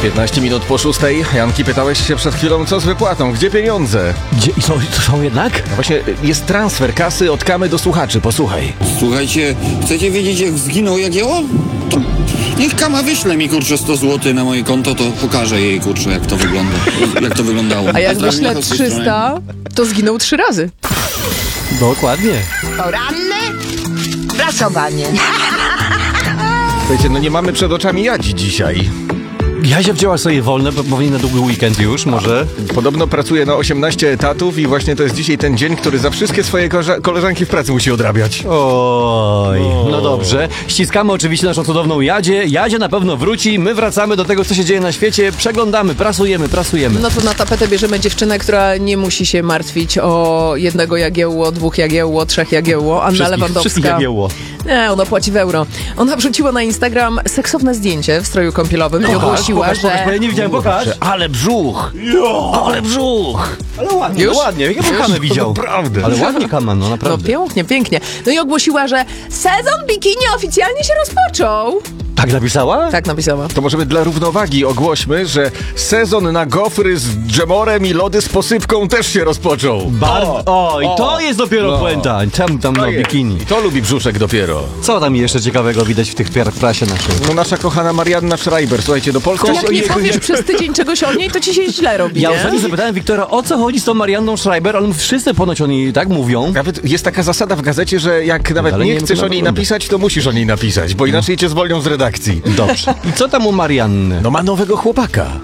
15 minut po 6. Janki, pytałeś się przed chwilą, co z wypłatą? Gdzie pieniądze? Gdzie? I są jednak? No właśnie, jest transfer kasy od Kamy do słuchaczy, posłuchaj. Słuchajcie, chcecie wiedzieć, jak zginął Jagiełło? To niech Kama wyśle mi, kurczę, 100 zł na moje konto, to pokażę jej, kurczę, jak to wygląda. Jak to wyglądało. A jak Pozdrawiam wyślę z tej strony. 300, to zginął 3 razy. Dokładnie. Poranne prasowanie. Słuchajcie, no nie mamy przed oczami Jadzi dzisiaj. Jadzia wzięła sobie wolne, bo pewnie na długi weekend już, może. Podobno pracuje na 18 etatów i właśnie to jest dzisiaj ten dzień, który za wszystkie swoje koleżanki w pracy musi odrabiać. Oj, no dobrze. Ściskamy oczywiście naszą cudowną Jadzię. Jadzia na pewno wróci, my wracamy do tego, co się dzieje na świecie, przeglądamy, prasujemy. No to na tapetę bierzemy dziewczynę, która nie musi się martwić o jednego Jagiełło, 2 Jagiełło, 3 Jagiełło. Anna Wszystkich Lewandowska. Jagiełło. Nie, ona płaci w euro. Ona wrzuciła na Instagram seksowne zdjęcie w stroju kąpielowym i ogłosiła, Pokaż, bo ja że... nie widziałem, pokaż. Ale brzuch! Ale brzuch! Ale ładnie, Już? ładnie. Jak ja Kamę widział. Naprawdę. Ale ładnie Kama, no No naprawdę. pięknie, pięknie. No i ogłosiła, że sezon bikini oficjalnie się rozpoczął. Tak napisała? Tak napisała. To może my dla równowagi ogłośmy, że sezon na gofry z dżemorem i lody z posypką też się rozpoczął. I to jest dopiero No. puenta. Tam no bikini. I to lubi brzuszek dopiero. Co tam jeszcze ciekawego widać w tych prasie naszej? No nasza kochana Marianna Schreiber, słuchajcie, do Polski... Jak nie powiesz przez tydzień czegoś o niej, to ci się źle robi, Ja nie? ostatnio zapytałem Wiktora, o co chodzi z tą Marianną Schreiber, ale wszyscy ponoć o niej tak mówią. Nawet jest taka zasada w gazecie, że jak nawet Ale nie nie wiem, chcesz kto o niej wygląda. napisać, to musisz o niej napisać, bo inaczej cię zwolnią z redakcji. Dobrze. I co tam u Marianny? No ma nowego chłopaka.